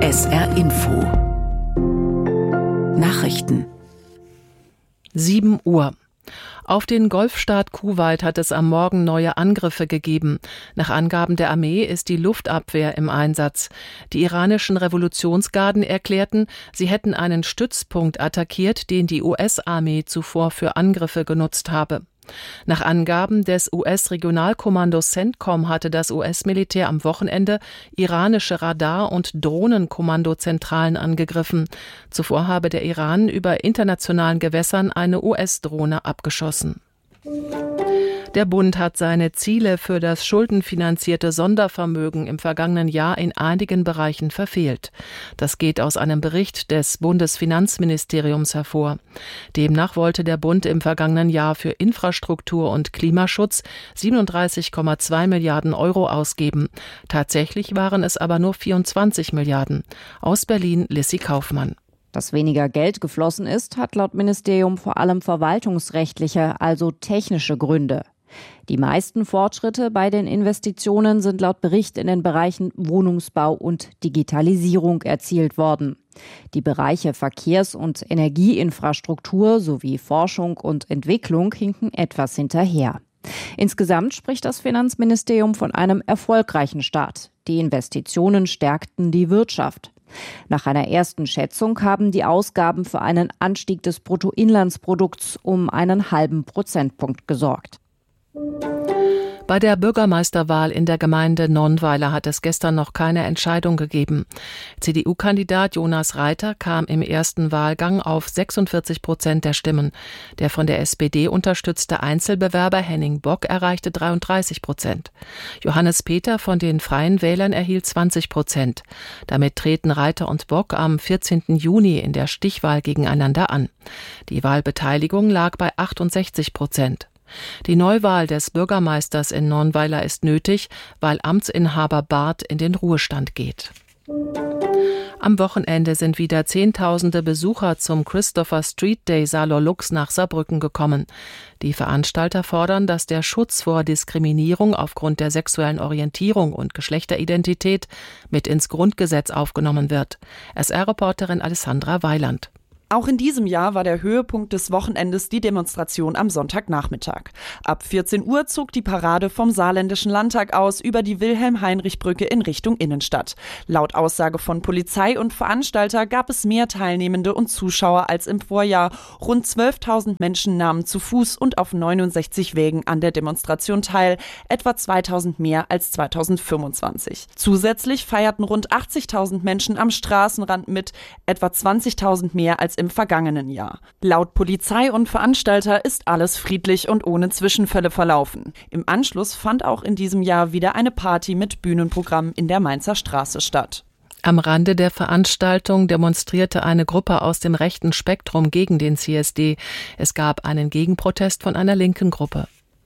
SR Info Nachrichten 7 Uhr. Auf den Golfstaat Kuwait hat es am Morgen neue Angriffe gegeben. Nach Angaben der Armee ist die Luftabwehr im Einsatz. Die iranischen Revolutionsgarden erklärten, sie hätten einen Stützpunkt attackiert, den die US-Armee zuvor für Angriffe genutzt habe. Nach Angaben des US-Regionalkommandos CENTCOM hatte das US-Militär am Wochenende iranische Radar- und Drohnenkommandozentralen angegriffen. Zuvor habe der Iran über internationalen Gewässern eine US-Drohne abgeschossen. Der Bund hat seine Ziele für das schuldenfinanzierte Sondervermögen im vergangenen Jahr in einigen Bereichen verfehlt. Das geht aus einem Bericht des Bundesfinanzministeriums hervor. Demnach wollte der Bund im vergangenen Jahr für Infrastruktur und Klimaschutz 37,2 Milliarden Euro ausgeben. Tatsächlich waren es aber nur 24 Milliarden. Aus Berlin Lissy Kaufmann. Dass weniger Geld geflossen ist, hat laut Ministerium vor allem verwaltungsrechtliche, also technische Gründe. Die meisten Fortschritte bei den Investitionen sind laut Bericht in den Bereichen Wohnungsbau und Digitalisierung erzielt worden. Die Bereiche Verkehrs- und Energieinfrastruktur sowie Forschung und Entwicklung hinken etwas hinterher. Insgesamt spricht das Finanzministerium von einem erfolgreichen Start. Die Investitionen stärkten die Wirtschaft. Nach einer ersten Schätzung haben die Ausgaben für einen Anstieg des Bruttoinlandsprodukts um einen halben Prozentpunkt gesorgt. Bei der Bürgermeisterwahl in der Gemeinde Nonnweiler hat es gestern noch keine Entscheidung gegeben. CDU-Kandidat Jonas Reiter kam im ersten Wahlgang auf 46% der Stimmen. Der von der SPD unterstützte Einzelbewerber Henning Bock erreichte 33%. Johannes Peter von den Freien Wählern erhielt 20%. Damit treten Reiter und Bock am 14. Juni in der Stichwahl gegeneinander an. Die Wahlbeteiligung lag bei 68%. Die Neuwahl des Bürgermeisters in Nonnweiler ist nötig, weil Amtsinhaber Barth in den Ruhestand geht. Am Wochenende sind wieder Zehntausende Besucher zum Christopher Street Day Saarlorlux nach Saarbrücken gekommen. Die Veranstalter fordern, dass der Schutz vor Diskriminierung aufgrund der sexuellen Orientierung und Geschlechteridentität mit ins Grundgesetz aufgenommen wird. SR-Reporterin Alessandra Weiland. Auch in diesem Jahr war der Höhepunkt des Wochenendes die Demonstration am Sonntagnachmittag. Ab 14 Uhr zog die Parade vom Saarländischen Landtag aus über die Wilhelm-Heinrich-Brücke in Richtung Innenstadt. Laut Aussage von Polizei und Veranstalter gab es mehr Teilnehmende und Zuschauer als im Vorjahr. Rund 12.000 Menschen nahmen zu Fuß und auf 69 Wegen an der Demonstration teil, etwa 2.000 mehr als 2025. Zusätzlich feierten rund 80.000 Menschen am Straßenrand mit, etwa 20.000 mehr als im vergangenen Jahr. Laut Polizei und Veranstalter ist alles friedlich und ohne Zwischenfälle verlaufen. Im Anschluss fand auch in diesem Jahr wieder eine Party mit Bühnenprogramm in der Mainzer Straße statt. Am Rande der Veranstaltung demonstrierte eine Gruppe aus dem rechten Spektrum gegen den CSD. Es gab einen Gegenprotest von einer linken Gruppe.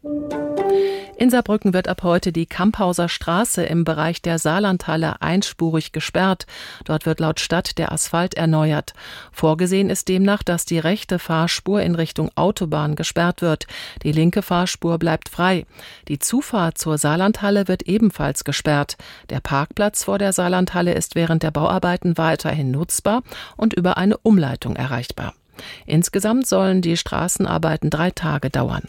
In Saarbrücken wird ab heute die Kamphauser Straße im Bereich der Saarlandhalle einspurig gesperrt. Dort wird laut Stadt der Asphalt erneuert. Vorgesehen ist demnach, dass die rechte Fahrspur in Richtung Autobahn gesperrt wird. Die linke Fahrspur bleibt frei. Die Zufahrt zur Saarlandhalle wird ebenfalls gesperrt. Der Parkplatz vor der Saarlandhalle ist während der Bauarbeiten weiterhin nutzbar und über eine Umleitung erreichbar. Insgesamt sollen die Straßenarbeiten 3 Tage dauern.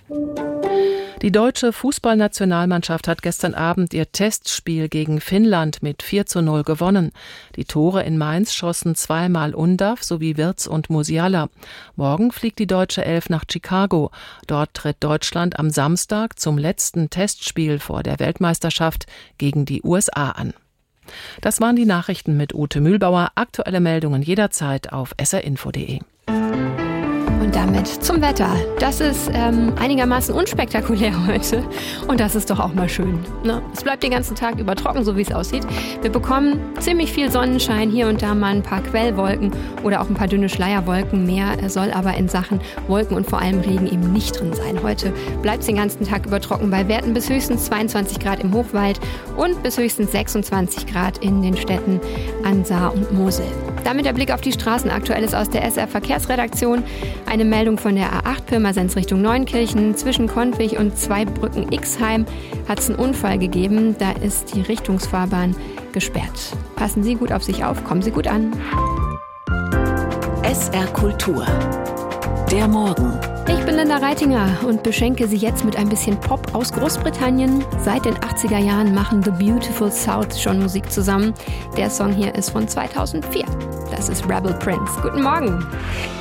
Die deutsche Fußballnationalmannschaft hat gestern Abend ihr Testspiel gegen Finnland mit 4:0 gewonnen. Die Tore in Mainz schossen zweimal Undav sowie Wirtz und Musiala. Morgen fliegt die deutsche Elf nach Chicago. Dort tritt Deutschland am Samstag zum letzten Testspiel vor der Weltmeisterschaft gegen die USA an. Das waren die Nachrichten mit Ute Mühlbauer. Aktuelle Meldungen jederzeit auf srinfo.de. Und damit zum Wetter. Das ist einigermaßen unspektakulär heute. Und das ist doch auch mal schön. Ne? Es bleibt den ganzen Tag über trocken, so wie es aussieht. Wir bekommen ziemlich viel Sonnenschein, hier und da mal ein paar Quellwolken oder auch ein paar dünne Schleierwolken. Mehr soll aber in Sachen Wolken und vor allem Regen eben nicht drin sein. Heute bleibt es den ganzen Tag über trocken bei Werten bis höchstens 22 Grad im Hochwald und bis höchstens 26 Grad in den Städten an Saar und Mosel. Damit der Blick auf die Straßen. Aktuelles aus der SR-Verkehrsredaktion. Eine Meldung von der A8 Pirmasens Richtung Neunkirchen. Zwischen Konwig und Zweibrücken-Ixheim hat es einen Unfall gegeben. Da ist die Richtungsfahrbahn gesperrt. Passen Sie gut auf sich auf, kommen Sie gut an. SR Kultur. Der Morgen. Ich bin Linda Reitinger und beschenke Sie jetzt mit ein bisschen Pop aus Großbritannien. Seit den 80er Jahren machen The Beautiful South schon Musik zusammen. Der Song hier ist von 2004. Das ist Rebel Prince. Guten Morgen.